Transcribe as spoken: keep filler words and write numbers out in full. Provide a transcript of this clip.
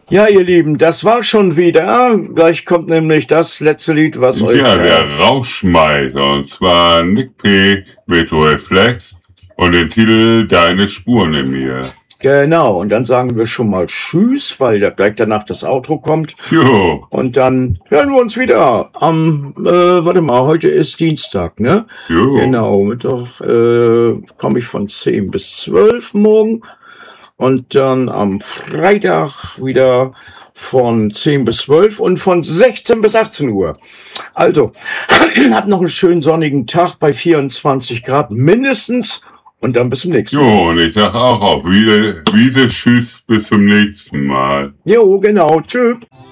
Ja, ihr Lieben, das war schon wieder. Gleich kommt nämlich das letzte Lied, was euch... Ja, der Rauschmeißer, und zwar Nick P. mit Reflex und den Titel Deine Spuren in mir. Genau, und dann sagen wir schon mal Tschüss, weil ja gleich danach das Outro kommt. Jo. Und dann hören wir uns wieder am, äh, warte mal, heute ist Dienstag, ne? Jo. Genau, Mittwoch äh, komme ich von zehn bis zwölf morgen. Und dann am Freitag wieder von zehn bis zwölf und von sechzehn bis achtzehn Uhr. Also, habt noch einen schönen sonnigen Tag bei vierundzwanzig Grad mindestens und dann bis zum nächsten Mal. Jo, und ich sag auch auf Wiese, Wiese, tschüss, bis zum nächsten Mal. Jo, genau, tschüss.